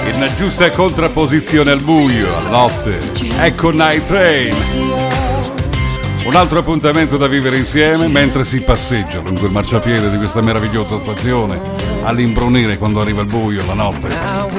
in giusta contrapposizione al buio, alla notte. Ecco Night Train. Un altro appuntamento da vivere insieme mentre si passeggia lungo il marciapiede di questa meravigliosa stazione all'imbrunire quando arriva il buio, la notte.